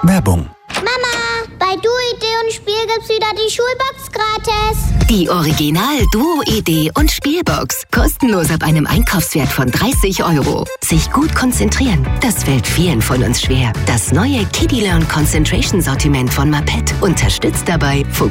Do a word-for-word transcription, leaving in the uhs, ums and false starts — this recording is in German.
Werbung. Mama, bei Duo-Idee und Spiel gibt's wieder die Schulbox gratis. Die Original Duo-Idee und Spielbox. Kostenlos ab einem Einkaufswert von dreißig Euro. Sich gut konzentrieren, das fällt vielen von uns schwer. Das neue Kiddie Learn Concentration Sortiment von Mapet unterstützt dabei